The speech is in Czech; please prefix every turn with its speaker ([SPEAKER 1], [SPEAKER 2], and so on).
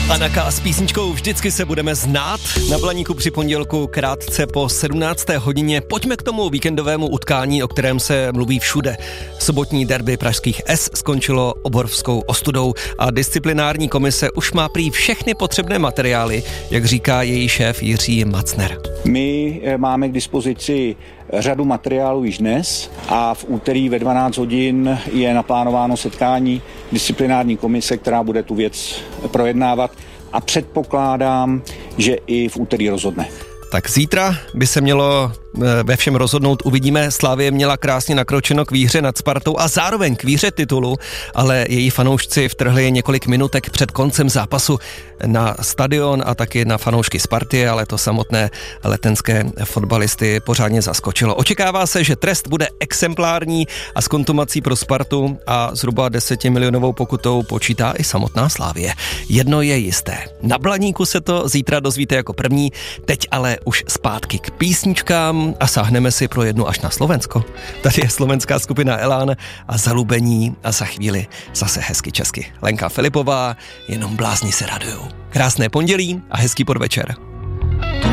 [SPEAKER 1] Anaka s písničkou Vždycky se budeme znát. Na Blaníku při pondělku krátce po 17. hodině. Pojďme k tomu víkendovému utkání, o kterém se mluví všude. Sobotní derby pražských S skončilo obrovskou ostudou a disciplinární komise už má prý všechny potřebné materiály, jak říká její šéf Jiří Macner.
[SPEAKER 2] My máme k dispozici řadu materiálů již dnes a v úterý ve 12 hodin je naplánováno setkání disciplinární komise, která bude tu věc projednávat a předpokládám, že i v úterý rozhodne.
[SPEAKER 1] Tak zítra by se mělo ve všem rozhodnout, uvidíme. Slavie měla krásně nakročeno k výhře nad Spartou a zároveň k výhře titulu, ale její fanoušci vtrhli několik minutek před koncem zápasu na stadion a taky na fanoušky Sparty, ale to samotné letenské fotbalisty pořádně zaskočilo. Očekává se, že trest bude exemplární a s kontumací pro Spartu a zhruba 10 milionovou pokutou počítá i samotná Slavie. Jedno je jisté. Na Blaníku se to zítra dozvíte jako první, teď ale už zpátky k písničkám a sáhneme si pro jednu až na Slovensko. Tady je slovenská skupina Elán a Zalubení a za chvíli zase hezky česky. Lenka Filipová, jenom blázni se radujou. Krásné pondělí a hezký podvečer.